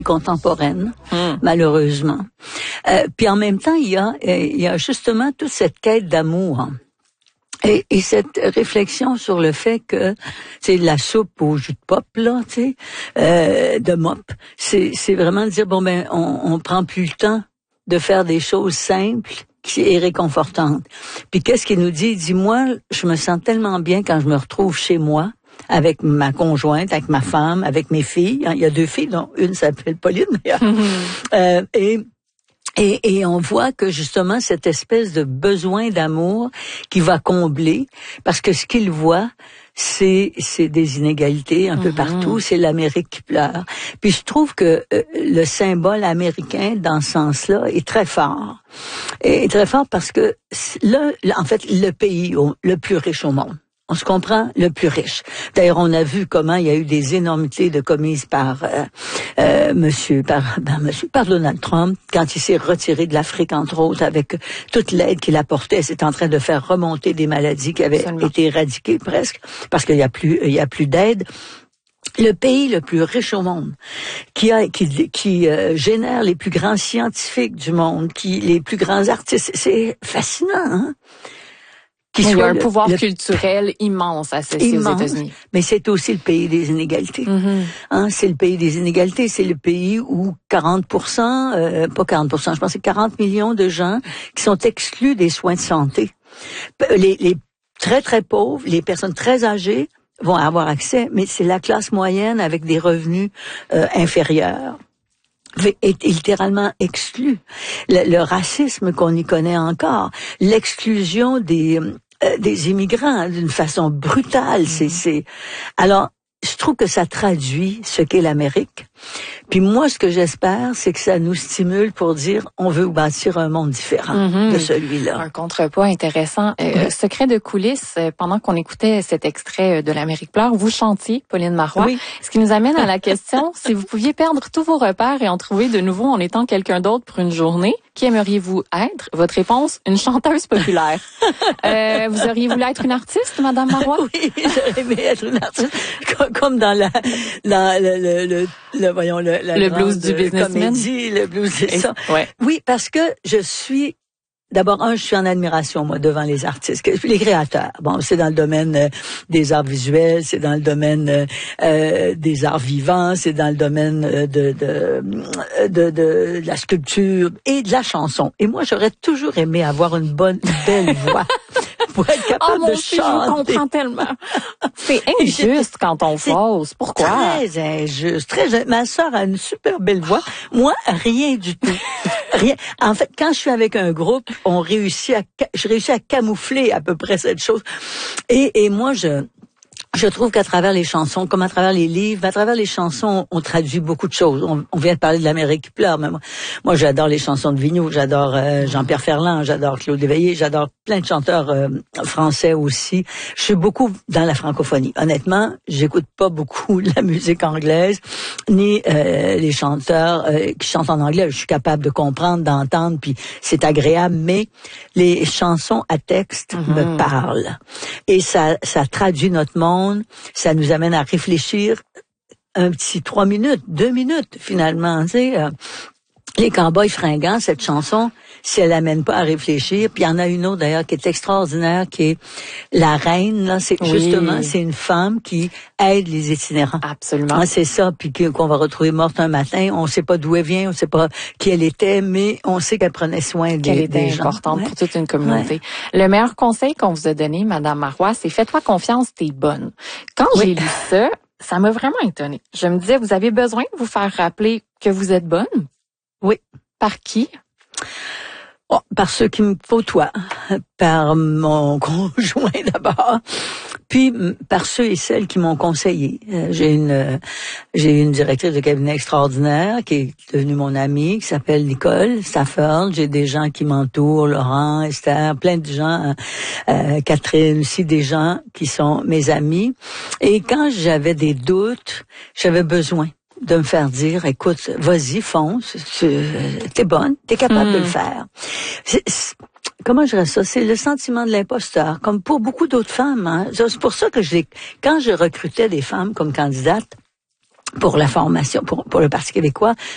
contemporaine, malheureusement. Puis en même temps, il y a justement toute cette quête d'amour. Et cette réflexion sur le fait que c'est la soupe au jus de pop, là, tu sais, de mop, c'est vraiment de dire, bon, ben, on prend plus le temps de faire des choses simples et réconfortantes. Puis qu'est-ce qu'il nous dit? Il dit, moi, je me sens tellement bien quand je me retrouve chez moi, avec ma conjointe, avec ma femme, avec mes filles. Il y a 2 filles, dont une s'appelle Pauline, d'ailleurs. Et on voit que justement cette espèce de besoin d'amour qui va combler, parce que ce qu'il voit, c'est des inégalités un peu partout, c'est l'Amérique qui pleure. Puis je trouve que le symbole américain dans ce sens-là est très fort. Et très fort parce que là, en fait, le pays le plus riche au monde. On se comprend, le plus riche. D'ailleurs, on a vu comment il y a eu des énormités de commises par par Donald Trump quand il s'est retiré de l'Afrique, entre autres, avec toute l'aide qu'il apportait. C'est en train de faire remonter des maladies qui avaient été éradiquées presque, parce qu'il y a plus d'aide. Le pays le plus riche au monde, qui génère les plus grands scientifiques du monde, les plus grands artistes, c'est fascinant, hein? Il y a un pouvoir culturel immense associé aux États-Unis. Mais c'est aussi le pays des inégalités. Hein, c'est le pays des inégalités. C'est le pays où 40%, pas 40%, je pense que c'est 40 millions de gens qui sont exclus des soins de santé. Les très, très pauvres, les personnes très âgées vont avoir accès, mais c'est la classe moyenne avec des revenus inférieurs est littéralement exclu. Le racisme qu'on y connaît encore, l'exclusion des immigrants d'une façon brutale, alors je trouve que ça traduit ce qu'est l'Amérique. Puis moi, ce que j'espère, c'est que ça nous stimule pour dire on veut bâtir un monde différent de celui-là. Un contrepoids intéressant. Secret de coulisses, pendant qu'on écoutait cet extrait de l'Amérique pleure, vous chantiez, Pauline Marois. Oui. Ce qui nous amène à la question, si vous pouviez perdre tous vos repères et en trouver de nouveaux en étant quelqu'un d'autre pour une journée, qui aimeriez-vous être? Votre réponse, une chanteuse populaire. Vous auriez voulu être une artiste, Madame Marois? Oui, j'aurais aimé être une artiste. Comme dans le blues du businessman. Comédie, le blues, c'est ça. Ouais. Oui, parce que je suis je suis en admiration, moi, devant les artistes, les créateurs. Bon, c'est dans le domaine des arts visuels, c'est dans le domaine des arts vivants, c'est dans le domaine de la sculpture et de la chanson. Et moi, j'aurais toujours aimé avoir une belle voix. Pour être capable de chanter. Je vous comprends tellement. C'est injuste quand on fausse. Pourquoi? Très injuste. Ma sœur a une super belle voix. Moi, rien du tout. Rien. En fait, quand je suis avec un groupe, je réussis à camoufler à peu près cette chose. Et moi, je trouve qu'à travers les chansons, comme à travers les livres, à travers les chansons, on traduit beaucoup de choses. On vient de parler de l'Amérique qui pleure, mais moi j'adore les chansons de Vigneault, j'adore Jean-Pierre Ferland, j'adore Claude Éveillé, j'adore plein de chanteurs français aussi. Je suis beaucoup dans la francophonie. Honnêtement, j'écoute pas beaucoup la musique anglaise, ni les chanteurs qui chantent en anglais. Je suis capable de comprendre, d'entendre, puis c'est agréable, mais les chansons à texte me parlent. Et ça traduit notre monde. Ça nous amène à réfléchir un petit 3 minutes, 2 minutes finalement. Tu sais, les Cowboys fringants, cette chanson, si elle l'amène pas à réfléchir, puis il y en a une autre d'ailleurs qui est extraordinaire, qui est La Reine. Là, justement, c'est une femme qui aide les itinérants. Absolument. Ah, c'est ça, puis qu'on va retrouver morte un matin. On sait pas d'où elle vient, on sait pas qui elle était, mais on sait qu'elle prenait soin des gens. Qu'elle était importante pour toute une communauté. Ouais. Le meilleur conseil qu'on vous a donné, Madame Marois, c'est fais-toi confiance, t'es bonne. Quand j'ai lu ça m'a vraiment étonnée. Je me disais, vous avez besoin de vous faire rappeler que vous êtes bonne? Oui. Par qui? Oh, par ceux qui me côtoient, par mon conjoint d'abord, puis par ceux et celles qui m'ont conseillé. J'ai une directrice de cabinet extraordinaire qui est devenue mon amie, qui s'appelle Nicole Stafford. J'ai des gens qui m'entourent, Laurent, Esther, plein de gens, Catherine aussi, des gens qui sont mes amis. Et quand j'avais des doutes, j'avais besoin de me faire dire, écoute, vas-y, fonce, t'es bonne, t'es capable de le faire. Comment je dirais ça? C'est le sentiment de l'imposteur, comme pour beaucoup d'autres femmes. Hein. C'est pour ça que quand je recrutais des femmes comme candidates pour la formation, pour le Parti québécois,